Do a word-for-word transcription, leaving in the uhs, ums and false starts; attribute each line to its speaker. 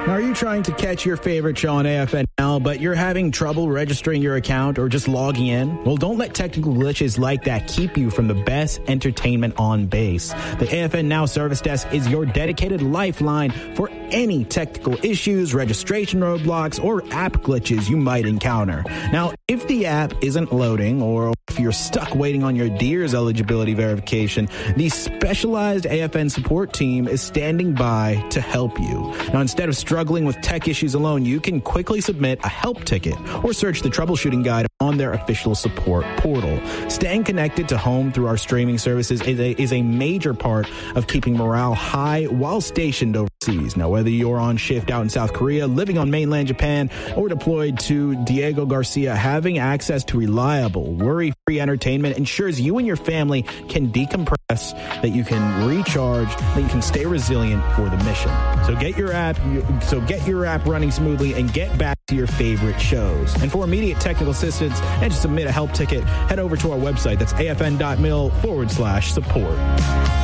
Speaker 1: Now, are you trying to catch your favorite show on A F N now, but you're having trouble registering your account or just logging in? Well, don't let technical glitches like that keep you from the best entertainment on base. The A F N Now Service Desk is your dedicated lifeline for any technical issues, registration roadblocks, or app glitches you might encounter. Now, if the app isn't loading or if you're stuck waiting on your D E E R S eligibility verification, the specialized A F N support team is standing by to help you. Now, instead of struggling with tech issues alone, you can quickly submit a help ticket or search the troubleshooting guide on their official support portal. Staying connected to home through our streaming services is a, is a major part of keeping morale high while stationed overseas. Now, whether you're on shift out in South Korea, living on mainland Japan, or deployed to Diego Garcia, having access to reliable, worry-free entertainment ensures you and your family can decompress, that you can recharge, that you can stay resilient for the mission. So get your app, so get your app running smoothly and get back to your favorite shows. And for immediate technical assistance and to submit a help ticket, head over to our website. That's afn.mil forward slash support.